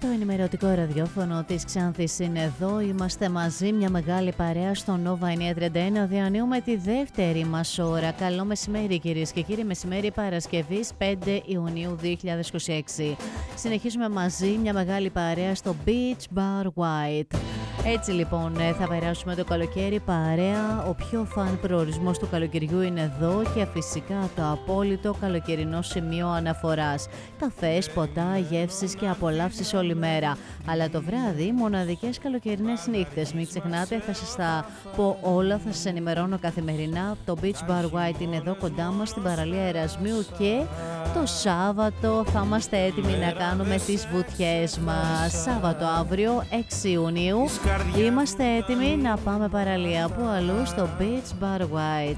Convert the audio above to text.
ενημερωτικό ραδιόφωνο της Ξάνθης είναι εδώ. Είμαστε μαζί, μια μεγάλη παρέα στο Nova 931. Διανύουμε τη δεύτερη μας ώρα. Καλό μεσημέρι κυρίες και κύριοι. Μεσημέρι Παρασκευής 5 Ιουνίου 2026. Συνεχίζουμε μαζί, μια μεγάλη παρέα στο Beach Bar White. Έτσι λοιπόν θα περάσουμε το καλοκαίρι παρέα. Ο πιο φαν προορισμός του καλοκαιριού είναι εδώ και φυσικά το απόλυτο καλοκαιρινό σημείο αναφοράς. Καφές, ποτά, γεύσεις και απολαύσεις όλη μέρα. Αλλά το βράδυ μοναδικές καλοκαιρινές νύχτες. Μην ξεχνάτε, θα σας τα πω όλα, θα σας ενημερώνω καθημερινά. Το Beach Bar White είναι εδώ κοντά μας στην παραλία Ερασμίου και το Σάββατο θα είμαστε έτοιμοι να κάνουμε τις βουτιές μας. Σάββατο αύριο 6 Ιουνίου είμαστε έτοιμοι να πάμε παραλία. Πού αλλού? Στο Beach Bar White.